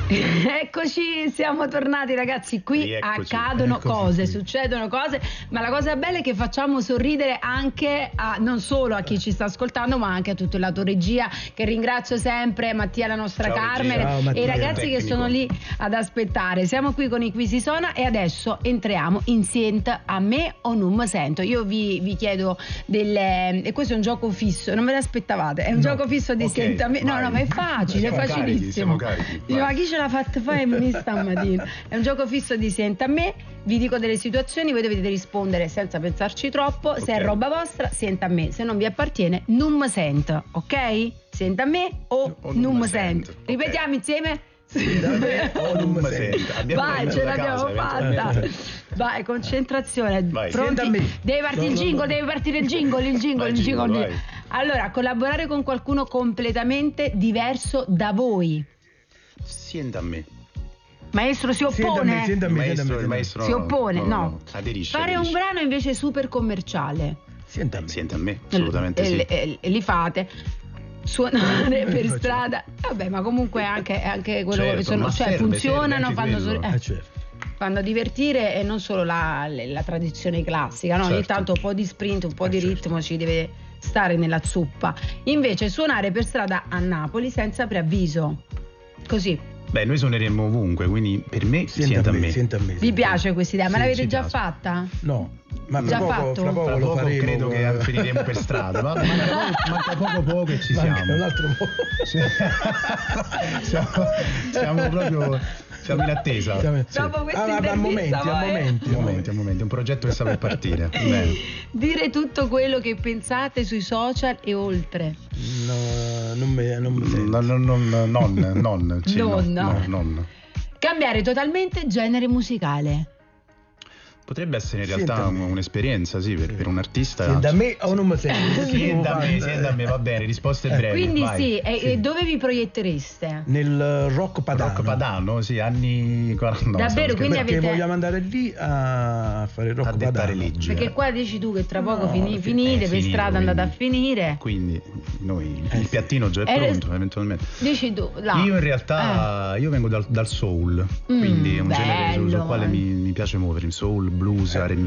Eccoci, siamo tornati ragazzi, qui accadono cose, succedono cose, ma la cosa bella è che facciamo sorridere anche non solo a chi ci sta ascoltando, ma anche a tutto il lato regia, che ringrazio sempre, Mattia, la nostra Carmen, e i ragazzi che sono lì ad aspettare. Siamo qui con i Quisisona e adesso entriamo in Sient a me o non mi sento. Io vi chiedo e questo è un gioco fisso, non ve l'aspettavate, è un gioco fisso di Sient a me. No, ma è facile, è facilissimo. Ma chi ce l'ha fatta fare stamattina? È un gioco fisso di Sient a me, vi dico delle situazioni, voi dovete rispondere senza pensarci troppo, se è roba vostra Sient a me, se non vi appartiene non mi sento, ok? Sient a me o non mi sento. Ripetiamo insieme? Sient a me o non mi sento. Vai, ce l'abbiamo fatta. Vai, concentrazione. Vai. Pronti? Deve partire il jingle. Allora, collaborare con qualcuno completamente diverso da voi. Sient a me. Maestro si oppone? Il maestro si oppone, no. Aderisce. Fare un brano invece super commerciale. Sient a me, assolutamente sì. E li fate. Suonare per strada. Vabbè, ma comunque anche quello che sono, cioè funzionano, fanno divertire, e non solo la tradizione classica, no? Ogni tanto un po' di sprint, un po' di ritmo ci deve stare nella zuppa. Invece suonare per strada a Napoli senza preavviso. Così. Beh, noi suoneremo ovunque, quindi per me Sient a me. Vi piace questa idea? Ma l'avete già fatta? No, ma già fatto? Fra poco lo faremo. Credo che finiremo per strada, ma manca poco e ci siamo. Un altro po'. Siamo proprio in attesa. Dopo questa a momenti. Un progetto che sta per partire. Bene. Dire tutto quello che pensate sui social e oltre. Non mi sento. Non. Cambiare totalmente genere musicale. Potrebbe essere in realtà un'esperienza, sì, per un artista. Sient a me o non mi sento? Sient a me, va bene, risposte brevi. Quindi vai. sì, e dove vi proiettereste? Nel rock padano. Sì, anni 40. Davvero, quindi perché avete... vogliamo andare lì a fare il rock padano. Leggi. Perché qua dici tu che tra poco finite, per strada andate a finire. Quindi noi il piattino già è pronto, eventualmente. Dici tu, là. Io in realtà io vengo dal soul, quindi è un genere sul quale mi piace muovermi, soul, blues, R&B. E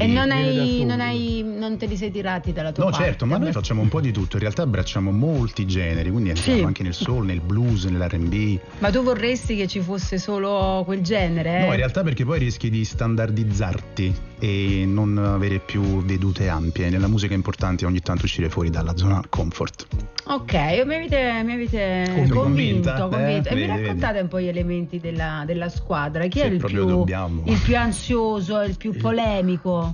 non te li sei tirati dalla tua parte? No, certo, ma noi facciamo un po' di tutto, in realtà abbracciamo molti generi, quindi entriamo anche nel soul, nel blues, nell'R&B. Ma tu vorresti che ci fosse solo quel genere? No, in realtà perché poi rischi di standardizzarti e non avere più vedute ampie. Nella musica è importante ogni tanto uscire fuori dalla zona comfort. Ok, mi avete convinto. E mi raccontate un po' gli elementi della squadra? Chi è il più ansioso, il più polemico?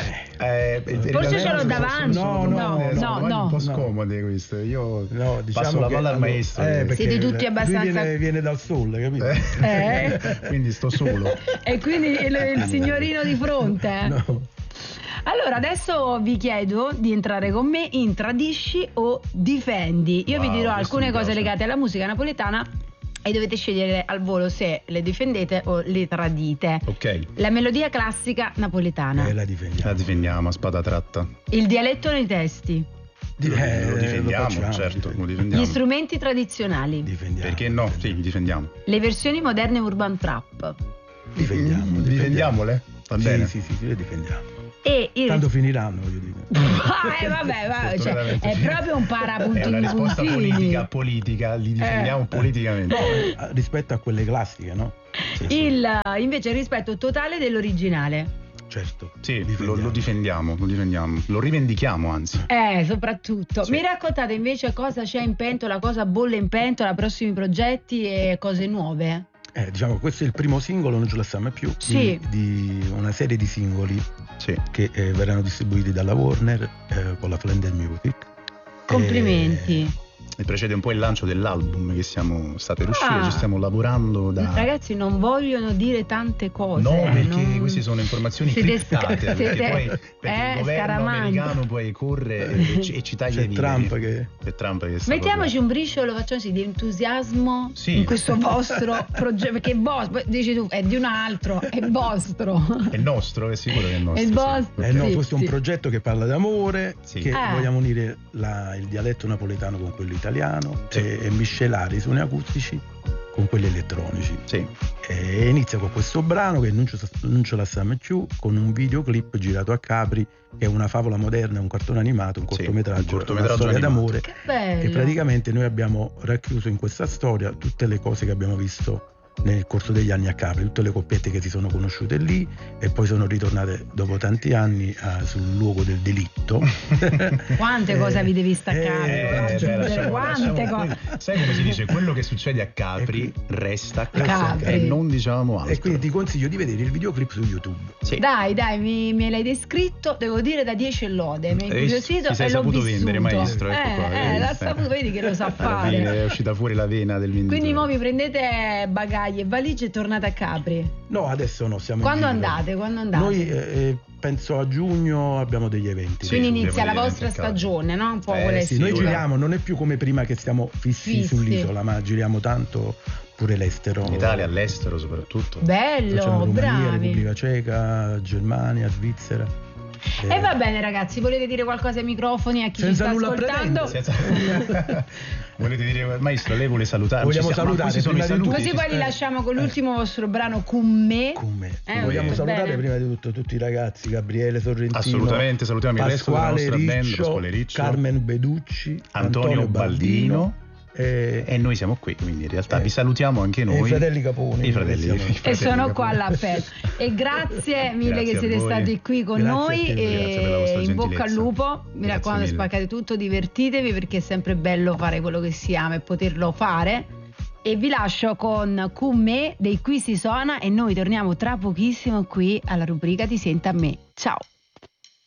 Forse ce l'ho davanti. No, un po' scomode questo. Io diciamo passo la palla al maestro. Siete tutti abbastanza. Viene dal sole, capito? Quindi sto solo. E quindi il signorino di fronte. No. Allora, adesso vi chiedo di entrare con me in Tradisci o Difendi. Io vi dirò alcune cose legate alla musica napoletana e dovete scegliere al volo se le difendete o le tradite. Ok. La melodia classica napoletana. La difendiamo a spada tratta. Il dialetto nei testi. Lo difendiamo, certo. Lo difendiamo. Gli strumenti tradizionali. Difendiamo. Perché no? Sì, difendiamo. Le versioni moderne urban trap. Difendiamole? Va bene. Sì, le difendiamo. Tanto finiranno, voglio dire. Vabbè, cioè, è proprio un parapuntini. È una risposta politica, li difendiamo politicamente. No, rispetto a quelle classiche, no? Invece il rispetto totale dell'originale. Certo. Sì, lo difendiamo, lo rivendichiamo anzi. Soprattutto. Sì. Mi raccontate invece cosa c'è in pentola, cosa bolle in pentola, prossimi progetti e cose nuove? Diciamo questo è il primo singolo, non ce la stiamo più, di una serie di singoli che verranno distribuiti dalla Warner con la Flender Music. Complimenti. E precede un po' il lancio dell'album che siamo state per uscire, ci stiamo lavorando da... Ragazzi, non vogliono dire tante cose. No, perché queste sono informazioni criptate, perché poi il governo americano poi corre e ci taglia via. C'è Trump che sta mettiamoci un briciolo, facciamo di entusiasmo in questo vostro progetto, perché dici tu, è di un altro, è vostro. È nostro, è sicuro che è nostro. È il vostro. Questo è un progetto che parla d'amore, che vogliamo unire il dialetto napoletano con quello italiano e miscelare i suoni acustici con quelli elettronici. Sì. E inizia con questo brano che non ce la stiamo più, con un videoclip girato a Capri, che è una favola moderna, un cartone animato, un cortometraggio, una storia d'amore. Che bello. E praticamente noi abbiamo racchiuso in questa storia tutte le cose che abbiamo visto nel corso degli anni a Capri, tutte le coppiette che si sono conosciute lì e poi sono ritornate dopo tanti anni sul luogo del delitto. Quante cose avete visto a Capri? Quante cose. Sai come si dice? Quello che succede a Capri resta a Capri. E non diciamo altro. E quindi ti consiglio di vedere il videoclip su YouTube. Sì. Dai, me l'hai descritto, devo dire da 10 lode, mi è incuriosito e l'ho vissuto. Vendere, maestro, ecco qua. L'ha saputo, vedi che lo sa fare. È uscita fuori la vena del venditore. Quindi mo vi prendete bagagli e valigie e tornate a Capri? No, adesso no, siamo Quando in giro. Quando andate? Noi penso a giugno abbiamo degli eventi. Quindi inizia la vostra stagione, no? Un po' noi giriamo, non è più come prima che stiamo fissi sull'isola, ma giriamo tanto pure l'estero. In Italia, all'estero soprattutto. Bello, Romania, bravi. Repubblica Ceca, Germania, Svizzera. E va bene ragazzi, volete dire qualcosa ai microfoni a chi ci sta ascoltando? Volete dire, maestro, lei vuole salutare? Vogliamo salutare, così poi li lasciamo con l'ultimo vostro brano Con me. Vogliamo salutare prima di tutto tutti i ragazzi, Gabriele Sorrentino, assolutamente, salutiamo il resto della nostra band, Pasquale Riccio, Carmen Beducci, Antonio Baldino. E noi siamo qui, quindi in realtà vi salutiamo anche noi. I fratelli Caponi. E sono qua all'appello. E grazie mille che siete stati qui con noi. E in bocca al lupo. Mi raccomando, spaccate tutto, divertitevi, perché è sempre bello fare quello che si ama e poterlo fare. E vi lascio con me dei Qui si suona, e noi torniamo tra pochissimo qui alla rubrica Ti senta a me. Ciao.